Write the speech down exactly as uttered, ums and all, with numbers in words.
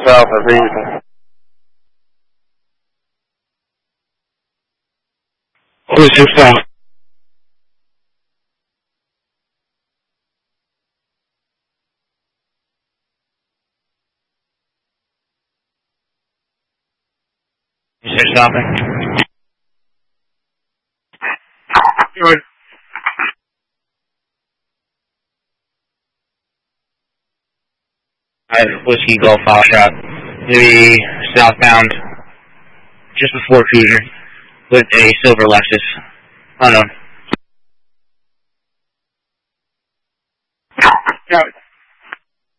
south of Easton. Who's your south? Is there stopping? Good. I have Whiskey Golf Foul Shot. Maybe southbound, just before Cruiser, with a silver Lexus. Unknown. Yeah.